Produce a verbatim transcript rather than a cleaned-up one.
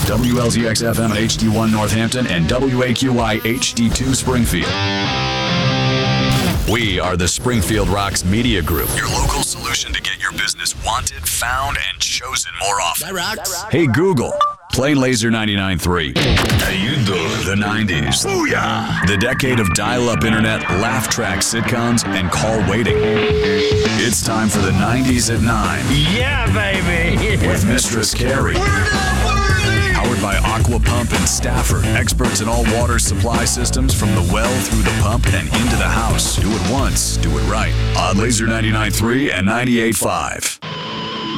W L Z X F M H D one Northampton and W A Q I H D two Springfield. We are the Springfield Rocks Media Group, your local solution to get your business wanted, found, and chosen more often. That rocks. Hey Google, play Laser ninety-nine point three. How you doing? The nineties. Booyah! The decade of dial-up internet, laugh track sitcoms, and call waiting. It's time for the nineties at nine. Yeah, baby! With Mistress Carrie. Powered by Aqua Pump and Stafford, experts in all water supply systems from the well through the pump and into the house. Do it once, do it right. On Laser ninety-nine point three and ninety-eight point five.